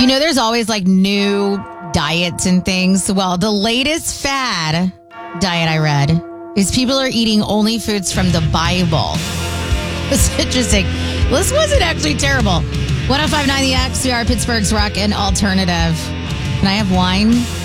There's always like new diets and things. Well, the latest fad diet I read is people are eating only foods from the Bible. It's interesting. This wasn't actually terrible. 105.9 The X, we are Pittsburgh's rock and alternative. Can I have wine?